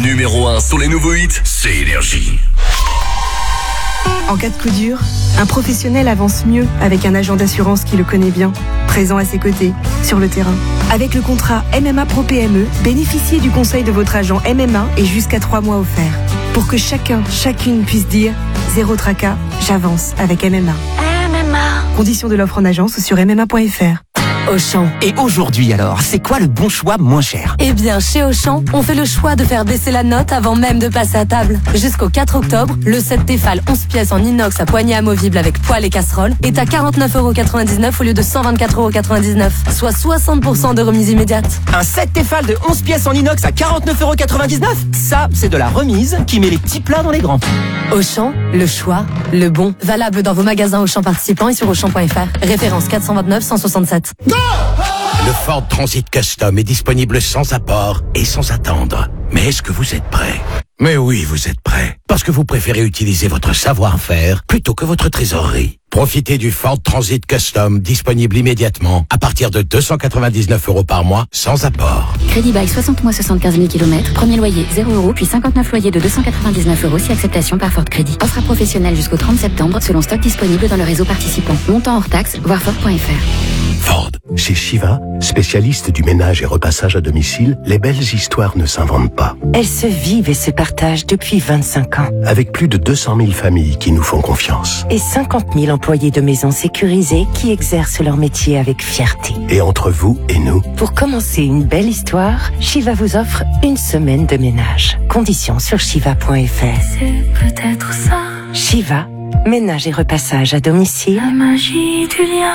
Numéro 1 sur les nouveaux hits, c'est Énergie. En cas de coup dur, un professionnel avance mieux avec un agent d'assurance qui le connaît bien, présent à ses côtés, sur le terrain. Avec le contrat MMA Pro PME, bénéficiez du conseil de votre agent MMA et jusqu'à 3 mois offerts. Pour que chacune puisse dire « Zéro tracas, j'avance avec MMA ». Conditions de l'offre en agence sur MMA.fr. Auchan. Et aujourd'hui alors, c'est quoi le bon choix moins cher? Eh bien, chez Auchan, on fait le choix de faire baisser la note avant même de passer à table. Jusqu'au 4 octobre, le set Tefal 11 pièces en inox à poignée amovible avec poêle et casserole est à 49,99€ au lieu de 124,99€, soit 60% de remise immédiate. Un set Tefal de 11 pièces en inox à 49,99€? Ça, c'est de la remise qui met les petits plats dans les grands. Auchan, le choix, le bon. Valable dans vos magasins Auchan participants et sur Auchan.fr. Référence 429 167. Le Ford Transit Custom est disponible sans apport et sans attendre. Mais est-ce que vous êtes prêt? Mais oui, vous êtes prêt. Parce que vous préférez utiliser votre savoir-faire plutôt que votre trésorerie. Profitez du Ford Transit Custom disponible immédiatement à partir de 299€ par mois sans apport. Crédit bail 60 mois 75 000 km. Premier loyer 0€, puis 59 loyers de 299€ si acceptation par Ford Crédit. Offre à professionnel jusqu'au 30 septembre selon stock disponible dans le réseau participant. Montant hors taxe, voir Ford.fr. Ford, chez Shiva, spécialiste du ménage et repassage à domicile, les belles histoires ne s'inventent pas. Elles se vivent et se partagent depuis 25 ans. Avec plus de 200 000 familles qui nous font confiance. Et 50 000 employés de maisons sécurisées qui exercent leur métier avec fierté. Et entre vous et nous, pour commencer une belle histoire, Shiva vous offre une semaine de ménage. Conditions sur shiva.fr. C'est peut-être ça. Shiva, ménage et repassage à domicile. La magie du lien.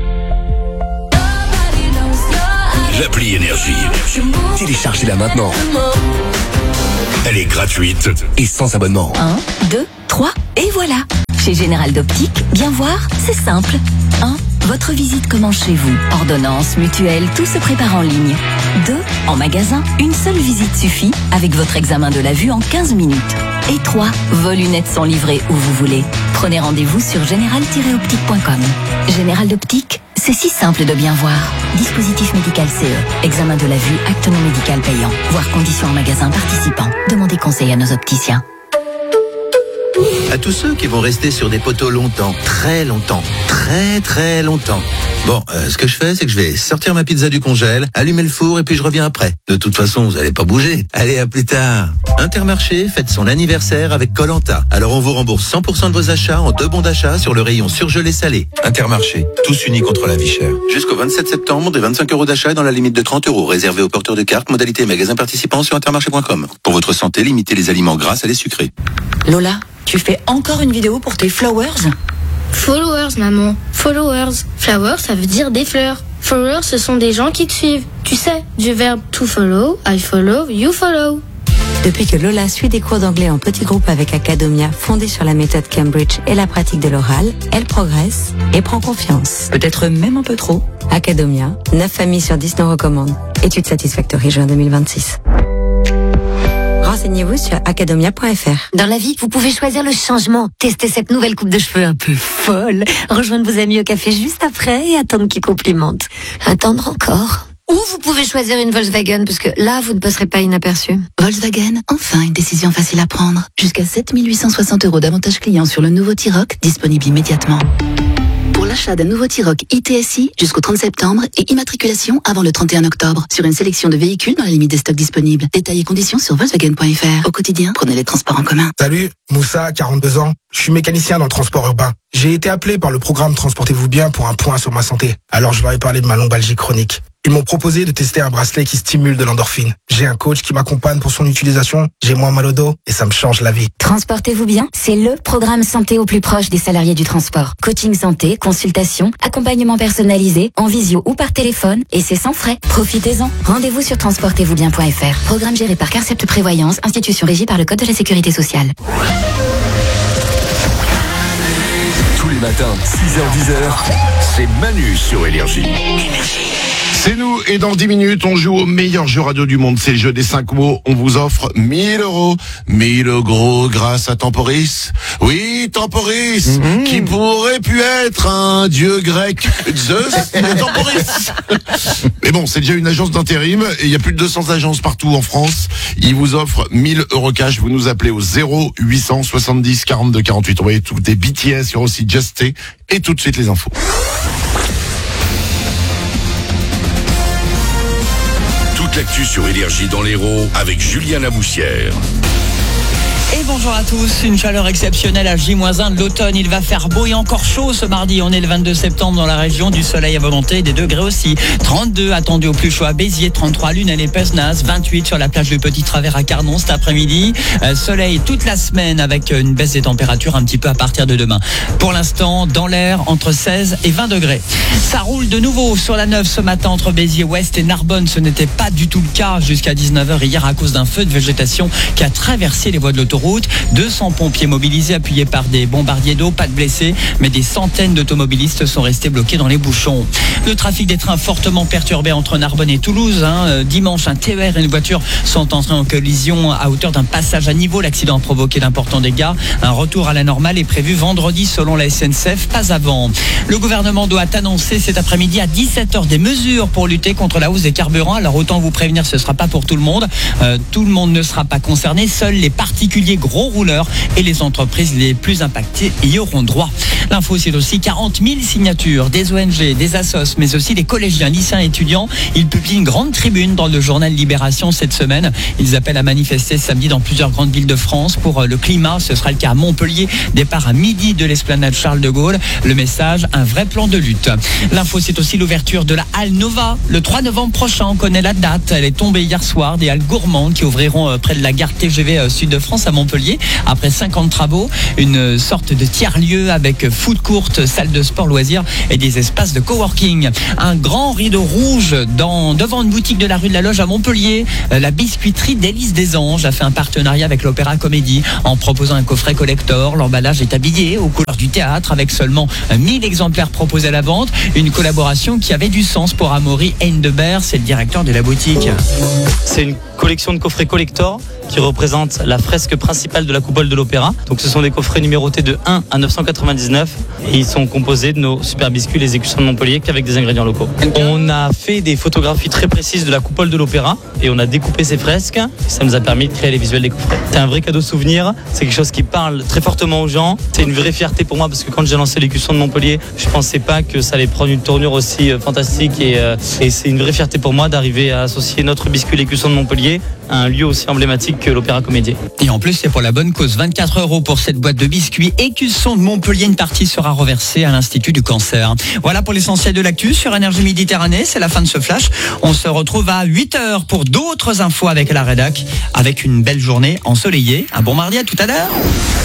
L'appli Énergie. Téléchargez-la maintenant. Elle est gratuite et sans abonnement. 1, 2, 3, et voilà. Chez Général d'Optique, bien voir, c'est simple. 1. Votre visite commence chez vous. Ordonnance, mutuelle, tout se prépare en ligne. 2. En magasin, une seule visite suffit avec votre examen de la vue en 15 minutes. Et 3. Vos lunettes sont livrées où vous voulez. Prenez rendez-vous sur général-optique.com. Général d'Optique, c'est si simple de bien voir. Dispositif médical CE. Examen de la vue, acte non médical payant. Voir conditions en magasin participant. Demandez conseil à nos opticiens. À tous ceux qui vont rester sur des poteaux longtemps, très longtemps, très longtemps. Bon, ce que je fais, c'est que je vais sortir ma pizza du congèle, allumer le four et puis je reviens après. De toute façon, vous allez pas bouger. Allez, à plus tard. Intermarché fête son anniversaire avec Koh-Lanta. Alors on vous rembourse 100% de vos achats en 2 bons d'achat sur le rayon surgelé salé. Intermarché, tous unis contre la vie chère. Jusqu'au 27 septembre, des 25€ d'achat dans la limite de 30€, réservé aux porteurs de cartes, modalité magasin participant sur intermarché.com. Pour votre santé, limitez les aliments gras à les sucrés. Lola, tu fais encore une vidéo pour tes flowers? Followers, maman. Followers. Flowers, ça veut dire des fleurs. Followers, ce sont des gens qui te suivent. Tu sais, du verbe to follow, I follow, you follow. Depuis que Lola suit des cours d'anglais en petit groupe avec Academia, fondée sur la méthode Cambridge et la pratique de l'oral, elle progresse et prend confiance. Peut-être même un peu trop. Academia, 9 familles sur 10 nous recommandent. Étude Satisfactory, juin 2026. Renseignez-vous sur academia.fr. Dans la vie, vous pouvez choisir le changement. Testez cette nouvelle coupe de cheveux un peu folle. Rejoindre vos amis au café juste après et attendre qu'ils complimentent. Attendre encore. Ou vous pouvez choisir une Volkswagen, parce que là, vous ne passerez pas inaperçu. Volkswagen, enfin une décision facile à prendre. Jusqu'à 7 860€ d'avantages clients sur le nouveau T-Roc, disponible immédiatement. Pour l'achat d'un nouveau T-Roc ITSI jusqu'au 30 septembre et immatriculation avant le 31 octobre sur une sélection de véhicules dans la limite des stocks disponibles. Détails et conditions sur Volkswagen.fr. Au quotidien, prenez les transports en commun. Salut, Moussa, 42 ans. Je suis mécanicien dans le transport urbain. J'ai été appelé par le programme Transportez-vous bien pour un point sur ma santé. Alors je leur ai parlé de ma lombalgie chronique. Ils m'ont proposé de tester un bracelet qui stimule de l'endorphine. J'ai un coach qui m'accompagne pour son utilisation. J'ai moins mal au dos et ça me change la vie. Transportez-vous bien, c'est le programme santé au plus proche des salariés du transport. Coaching santé, consultation, accompagnement personnalisé, en visio ou par téléphone, et c'est sans frais. Profitez-en. Rendez-vous sur transportez-vous-bien.fr. Programme géré par Carcept Prévoyance, institution régie par le Code de la Sécurité sociale. Tous les matins, 6h-10h, c'est Manu sur Énergie. C'est nous, et dans 10 minutes, on joue au meilleur jeu radio du monde. C'est le jeu des 5 mots. On vous offre 1000 €. 1000 € grâce à Temporis. Oui, Temporis, qui pourrait pu être un dieu grec. Zeus, Temporis. Mais bon, c'est déjà une agence d'intérim, et il y a plus de 200 agences partout en France. Ils vous offrent 1000 € cash. Vous nous appelez au 0800 70 42 48. Envoyez tout des BTS, il y aura aussi Just Stay, et tout de suite les infos. Toute l'actu sur Énergie dans l'Hérault avec Julien Laboussière. Et bonjour à tous, une chaleur exceptionnelle à J-1 de l'automne. Il va faire beau et encore chaud ce mardi. On est le 22 septembre dans la région, du soleil à volonté, des degrés aussi. 32 attendus au plus chaud à Béziers, 33 à Lunel et Pesnas, 28 sur la plage du Petit Travers à Carnon cet après-midi. Soleil toute la semaine avec une baisse des températures un petit peu à partir de demain. Pour l'instant, dans l'air, entre 16 et 20 degrés. Ça roule de nouveau sur la 9 ce matin entre Béziers-Ouest et Narbonne. Ce n'était pas du tout le cas jusqu'à 19h hier à cause d'un feu de végétation qui a traversé les voies de l'autoroute. 200 pompiers mobilisés, appuyés par des bombardiers d'eau, pas de blessés, mais des centaines d'automobilistes sont restés bloqués dans les bouchons. Le trafic des trains fortement perturbé entre Narbonne et Toulouse. Dimanche, un TER et une voiture sont entrés en collision à hauteur d'un passage à niveau. L'accident a provoqué d'importants dégâts. Un retour à la normale est prévu vendredi selon la SNCF, pas avant. Le gouvernement doit annoncer cet après-midi à 17h des mesures pour lutter contre la hausse des carburants. Alors autant vous prévenir, ce ne sera pas pour tout le monde. Tout le monde ne sera pas concerné. Seuls les particuliers gros rouleurs et les entreprises les plus impactées y auront droit. L'info, c'est aussi 40 000 signatures des ONG, des assos, mais aussi des collégiens, lycéens et étudiants. Ils publient une grande tribune dans le journal Libération cette semaine. Ils appellent à manifester samedi dans plusieurs grandes villes de France pour le climat. Ce sera le cas à Montpellier. Départ à midi de l'esplanade Charles de Gaulle. Le message, un vrai plan de lutte. L'info, c'est aussi l'ouverture de la Halle Nova. Le 3 novembre prochain, on connaît la date. Elle est tombée hier soir. Des halles gourmandes qui ouvriront près de la gare TGV Sud de France à Montpellier. Après 50 travaux, une sorte de tiers-lieu avec food court, salle de sport loisirs et des espaces de coworking. Un grand rideau rouge devant une boutique de la rue de la Loge à Montpellier. La biscuiterie d'Élise des Anges a fait un partenariat avec l'Opéra Comédie en proposant un coffret collector. L'emballage est habillé aux couleurs du théâtre avec seulement 1000 exemplaires proposés à la vente. Une collaboration qui avait du sens pour Amaury Heindebert, c'est le directeur de la boutique. C'est une collection de coffrets collector qui représente la fresque principale de la coupole de l'Opéra. Donc ce sont des coffrets numérotés de 1 à 999 et ils sont composés de nos super biscuits, les écussons de Montpellier, qu'avec des ingrédients locaux. On a fait des photographies très précises de la coupole de l'Opéra et on a découpé ces fresques. Ça nous a permis de créer les visuels des coffrets. C'est un vrai cadeau souvenir, c'est quelque chose qui parle très fortement aux gens. C'est une vraie fierté pour moi parce que quand j'ai lancé l'écusson de Montpellier, je pensais pas que ça allait prendre une tournure aussi fantastique et c'est une vraie fierté pour moi d'arriver à associer notre biscuit, l'écusson de Montpellier, à un lieu aussi emblématique que l'Opéra Comédie. Et en plus, c'est pour la bonne cause. 24 € pour cette boîte de biscuits écussons de Montpellier. Une partie sera reversée à l'Institut du Cancer. Voilà pour l'essentiel de l'actu sur Énergie Méditerranée. C'est la fin de ce flash. On se retrouve à 8h pour d'autres infos avec la rédac, avec une belle journée ensoleillée. Un bon mardi, à tout à l'heure.